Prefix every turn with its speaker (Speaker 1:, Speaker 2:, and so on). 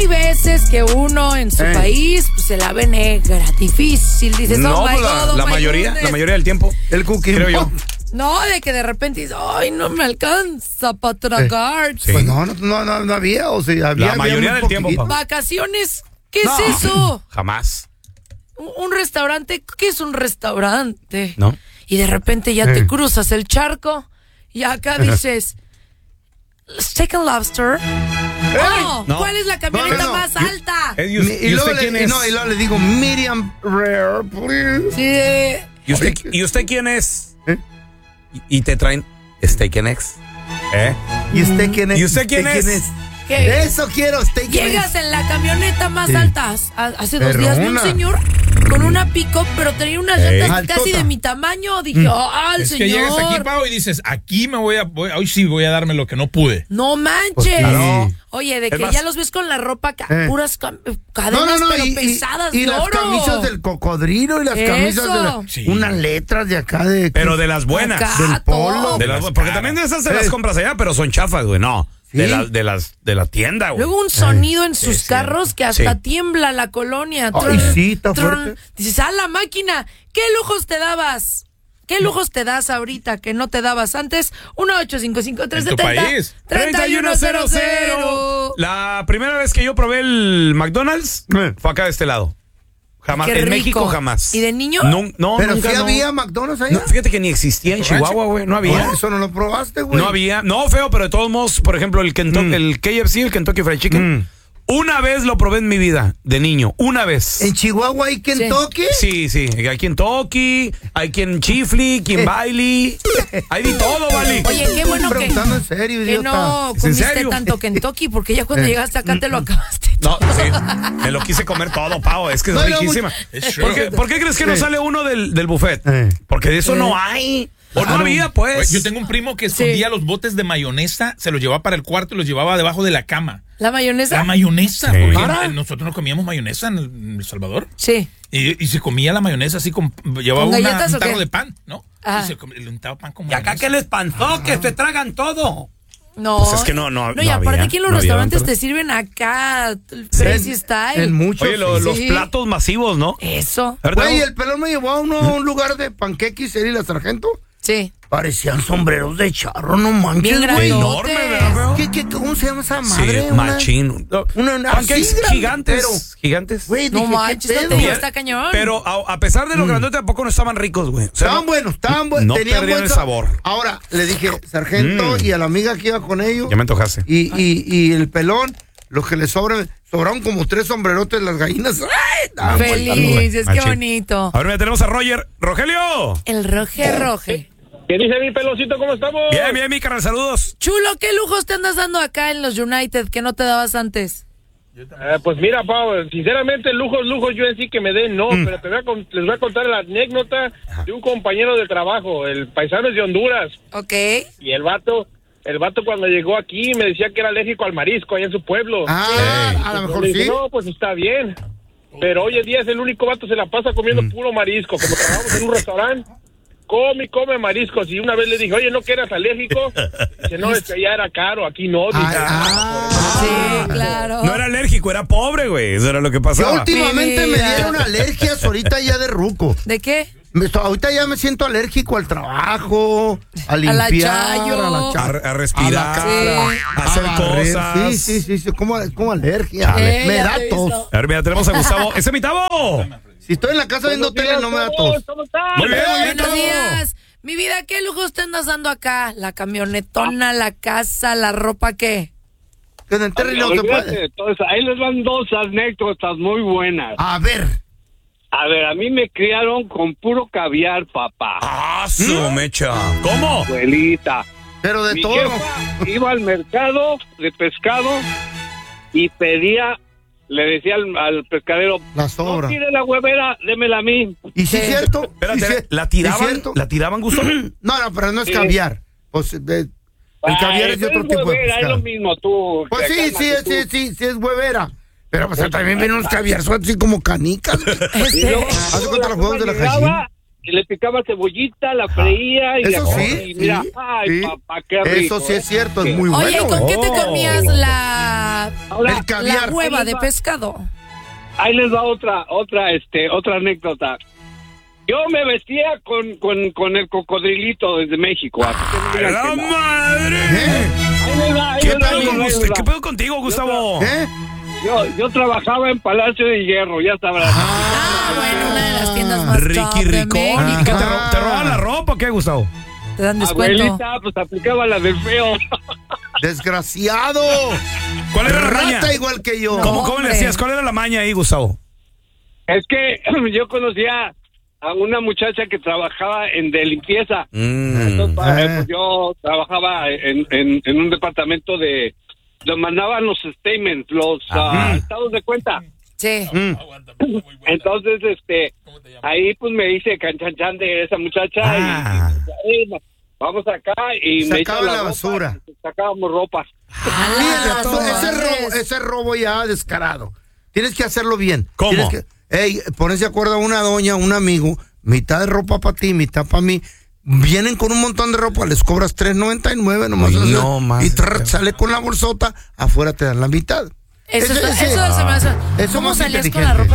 Speaker 1: Hay veces que uno en su país pues, se la ve negra, difícil, dices,
Speaker 2: No,
Speaker 1: oh my God,
Speaker 2: la mayoría del tiempo.
Speaker 3: El cookie,
Speaker 2: creo yo.
Speaker 1: No, de que de repente dices, ay, no me alcanza para tragar.
Speaker 2: Sí.
Speaker 3: Pues no había, o sea, había.
Speaker 2: La mayoría del tiempo, papá.
Speaker 1: Vacaciones, ¿qué es eso?
Speaker 2: Jamás.
Speaker 1: Un restaurante, ¿qué es un restaurante?
Speaker 2: No.
Speaker 1: Y de repente ya te cruzas el charco y acá dices, Steak and Lobster. Oh,
Speaker 2: No.
Speaker 1: ¿cuál es la camioneta más alta?
Speaker 2: ¿Y
Speaker 3: Y luego
Speaker 2: usted quién es?
Speaker 3: y luego le digo, medium rare, please.
Speaker 1: Sí.
Speaker 2: ¿Y usted quién es? Y te traen Steak and Eggs.
Speaker 3: ¿Y usted quién es?
Speaker 2: ¿Y usted quién es?
Speaker 1: ¿Qué?
Speaker 3: Eso quiero, steak and
Speaker 1: Llegas
Speaker 3: eggs.
Speaker 1: en la camioneta más alta. Hace 2 días vi un señor con una pick-up, pero tenía unas llantas casi de mi tamaño. Dije, el
Speaker 4: Es
Speaker 1: señor.
Speaker 4: que llegas aquí, Pau, y dices, aquí hoy sí voy a darme lo que no pude.
Speaker 1: No manches.
Speaker 3: Pues claro.
Speaker 1: Oye, de
Speaker 2: Es
Speaker 1: que
Speaker 2: más,
Speaker 1: ya los ves con la ropa, puras cadenas, pero pesadas
Speaker 3: y
Speaker 1: de
Speaker 3: las
Speaker 1: oro.
Speaker 3: camisas del cocodrilo y las camisas de
Speaker 4: Sí.
Speaker 3: unas letras de acá de...
Speaker 2: Pero de las buenas.
Speaker 1: Acá,
Speaker 3: del polo.
Speaker 1: todo.
Speaker 2: Porque también de esas se las compras allá, pero son chafas, güey. No.
Speaker 3: ¿Sí?
Speaker 2: De la tienda, güey.
Speaker 1: Luego un sonido en sus carros que hasta tiembla la colonia.
Speaker 3: Ay, sí, está fuerte.
Speaker 1: Dices, la máquina, ¿qué lujos te dabas? ¿Qué lujos te das ahorita que no te dabas antes? 1-855-370-3100.
Speaker 2: La primera vez que yo probé el McDonald's fue acá de este lado. Jamás.
Speaker 1: Qué
Speaker 2: En
Speaker 1: rico.
Speaker 2: México jamás.
Speaker 1: ¿Y de niño?
Speaker 2: No,
Speaker 3: Pero
Speaker 2: nunca
Speaker 3: sí
Speaker 2: no.
Speaker 3: había McDonald's allá.
Speaker 2: No, fíjate que ni existía en Chihuahua, güey. No había.
Speaker 3: No, eso no lo probaste, güey.
Speaker 2: No había. No, feo, pero de todos modos, por ejemplo, el KFC, el Kentucky Fried Chicken. Una vez lo probé en mi vida, de niño. Una vez.
Speaker 3: ¿En Chihuahua hay Kentucky?
Speaker 2: Sí. Hay Kentucky, hay quien Chifli, quien Bailey. Hay de todo, vale.
Speaker 1: Oye, qué bueno
Speaker 3: Preguntando en serio,
Speaker 1: que
Speaker 3: idiota.
Speaker 1: no
Speaker 2: ¿Es en
Speaker 1: comiste
Speaker 2: serio?
Speaker 1: tanto Kentucky, porque ya cuando llegaste acá te lo acabaste.
Speaker 2: No, sí. Me lo quise comer todo, Pau. Es que es riquísima. ¿Por qué crees que no sale uno del buffet? Porque de eso no hay. O no había, pues.
Speaker 4: Yo tengo un primo que escondía los botes de mayonesa, se los llevaba para el cuarto y los llevaba debajo de la cama.
Speaker 1: ¿La mayonesa?
Speaker 4: La mayonesa,
Speaker 2: Sí.
Speaker 4: porque nosotros no comíamos mayonesa en El Salvador.
Speaker 1: Sí.
Speaker 4: Y se comía la mayonesa así, llevaba
Speaker 1: ¿Con galletas
Speaker 4: un
Speaker 1: o
Speaker 4: tarro
Speaker 1: qué?
Speaker 4: de pan, ¿no?
Speaker 1: Ajá.
Speaker 4: Y le untaba pan con
Speaker 2: ¿Y acá
Speaker 4: mayonesa.
Speaker 2: qué les panzó? Que se tragan todo.
Speaker 1: No.
Speaker 2: Pues es que no
Speaker 1: y aparte
Speaker 2: había,
Speaker 1: aquí en los
Speaker 2: no había,
Speaker 1: restaurantes
Speaker 2: ¿verdad?
Speaker 1: te sirven acá Crazy Style.
Speaker 3: En muchos.
Speaker 2: Oye, los
Speaker 1: Sí.
Speaker 2: platos masivos, ¿no?
Speaker 1: Eso.
Speaker 2: ¿Verdad?
Speaker 3: Güey, el pelón me llevó a un lugar de panqueques, él y la sargento.
Speaker 1: Sí.
Speaker 3: Parecían sombreros de charro, no manches,
Speaker 1: Bien
Speaker 3: güey.
Speaker 1: grandotes.
Speaker 2: Enorme, ¿verdad, feo?
Speaker 3: ¿Cómo se llama esa madre?
Speaker 2: Sí, machín. Pancakes
Speaker 3: así grande,
Speaker 2: gigantes. Gigantes.
Speaker 3: Güey,
Speaker 1: No
Speaker 3: dije,
Speaker 1: manches,
Speaker 3: ¿qué
Speaker 1: no
Speaker 3: pedo?
Speaker 1: te
Speaker 2: Bien,
Speaker 1: está cañón.
Speaker 2: Pero a pesar de lo grandote, tampoco no estaban ricos, güey. O sea,
Speaker 3: Estaban buenos,
Speaker 2: No
Speaker 3: tenían
Speaker 2: perdían
Speaker 3: buen
Speaker 2: el sabor.
Speaker 3: Ahora, le dije, sargento, y a la amiga que iba con ellos,
Speaker 2: Ya me antojaste.
Speaker 3: y el pelón, lo que le sobraron como 3 sombrerotes las gallinas. ¡Ay! estaban
Speaker 1: Felices, qué
Speaker 2: Machín.
Speaker 1: bonito.
Speaker 2: A ver, mira, tenemos a Roger. ¡Rogelio!
Speaker 1: El roje.
Speaker 5: ¿Qué dice mi peloncito? ¿Cómo estamos?
Speaker 2: Bien, mi carnal, saludos.
Speaker 1: Chulo, ¿qué lujos te andas dando acá en los United que no te dabas antes?
Speaker 5: Pues mira, Pau, sinceramente, lujos yo en sí que me den, no, pero les voy a contar la anécdota de un compañero de trabajo, el paisano es de Honduras,
Speaker 1: Ok.
Speaker 5: y el vato cuando llegó aquí me decía que era alérgico al marisco allá en su pueblo.
Speaker 3: A lo mejor
Speaker 5: Le dije,
Speaker 3: sí.
Speaker 5: no, pues está bien, pero hoy en día es el único vato se la pasa comiendo puro marisco, como trabajamos en un restaurante. Come mariscos. Y una vez le dije, oye, ¿no que eras alérgico? Dice, no, es que ya era caro, aquí no.
Speaker 1: Sí, claro.
Speaker 2: No era alérgico, era pobre, güey. Eso era lo que
Speaker 3: Yo
Speaker 2: pasaba.
Speaker 3: últimamente me dieron alergias ahorita ya de ruco.
Speaker 1: ¿De qué?
Speaker 3: Ahorita ya me siento alérgico al trabajo, a limpiar,
Speaker 1: chayo.
Speaker 2: A respirar,
Speaker 3: a la cara,
Speaker 2: a hacer
Speaker 3: barrer.
Speaker 2: cosas.
Speaker 3: Sí, como alergia. Me
Speaker 1: ya
Speaker 3: da
Speaker 1: te he
Speaker 3: tos.
Speaker 1: visto.
Speaker 2: A ver, mira, tenemos a Gustavo. ¡Ese es mi Tavo!
Speaker 3: Si estoy en la casa viendo tele no me da tos.
Speaker 5: ¿Cómo estás?
Speaker 2: Muy bien,
Speaker 1: Buenos
Speaker 2: Tavo.
Speaker 1: días. Mi vida, ¿qué lujos te andas dando acá? ¿La camionetona, la casa, la ropa, qué?
Speaker 3: Que en el tele no se puede.
Speaker 6: Entonces, ahí les van 2 anécdotas muy buenas.
Speaker 3: A ver.
Speaker 6: A ver, a mí me criaron con puro caviar, papá.
Speaker 2: ¡Ah, su mecha! ¿Cómo?
Speaker 6: Abuelita.
Speaker 3: Pero de
Speaker 6: Mi
Speaker 3: todo.
Speaker 6: jefa iba al mercado de pescado y pedía, le decía al pescadero,
Speaker 3: La sobra.
Speaker 6: no tire la huevera, démela a mí.
Speaker 3: ¿Y si es cierto?
Speaker 2: Espérate,
Speaker 3: ¿Sí,
Speaker 2: ¿la
Speaker 3: ¿sí
Speaker 2: tiraban?
Speaker 3: cierto?
Speaker 2: ¿La tiraban, Gustavo?
Speaker 3: No, pero no es caviar. Pues, el caviar es de otro tipo de
Speaker 6: huevera, es
Speaker 3: pescado.
Speaker 6: lo mismo, tú.
Speaker 3: Pues sí,
Speaker 6: cálmate tú.
Speaker 3: sí es huevera. Pero pues también vienen unos caviar así como canicas.
Speaker 6: Y luego,
Speaker 3: Haz de cuenta los
Speaker 6: la
Speaker 3: huevos de la
Speaker 6: jefa
Speaker 3: gallina.
Speaker 6: y le picaba cebollita, la freía y
Speaker 3: eso
Speaker 6: la
Speaker 3: sí,
Speaker 6: y mira,
Speaker 3: sí,
Speaker 6: ay,
Speaker 3: sí.
Speaker 6: papá, qué rico.
Speaker 3: Eso sí es cierto, es muy bueno.
Speaker 1: Oye, ¿y con qué te comías
Speaker 3: el
Speaker 1: la
Speaker 3: caviar.
Speaker 1: hueva de pescado?
Speaker 6: Ahí les va otra anécdota. Yo me vestía con el cocodrilito desde México.
Speaker 2: ¡La madre! ¿Qué pedo contigo, Gustavo?
Speaker 6: Yo trabajaba en Palacio de Hierro, ya sabrás.
Speaker 1: Bueno, una de las tiendas más
Speaker 2: Ricky
Speaker 1: top de
Speaker 2: Ricón.
Speaker 1: México.
Speaker 2: ¿Y qué te roban la ropa o qué, Gustavo?
Speaker 1: Te dan descuento.
Speaker 6: Abuelita, pues aplicaba la del feo.
Speaker 3: ¡Desgraciado!
Speaker 2: ¿Cuál era la maña?
Speaker 3: Rata igual que yo.
Speaker 2: ¿Cómo le decías? ¿Cuál era la maña ahí, Gustavo?
Speaker 6: Es que yo conocía a una muchacha que trabajaba de limpieza. Entonces, pues yo trabajaba en un departamento de... Nos mandaban los statements, los estados de cuenta.
Speaker 1: Sí.
Speaker 6: Entonces, ahí pues me hice canchanchan de esa muchacha y vamos acá y me
Speaker 3: sacaba la basura.
Speaker 6: Sacábamos ropa.
Speaker 3: Ese robo ya descarado. Tienes que hacerlo bien.
Speaker 2: ¿Cómo?
Speaker 3: Ponerse de acuerdo a una doña, un amigo, mitad de ropa para ti, mitad para mí. Vienen con un montón de ropa, les cobras $3.99 nomás. Y sale con la bolsota, afuera te dan la mitad.
Speaker 1: Eso se me hace. ¿Cómo salías con la ropa?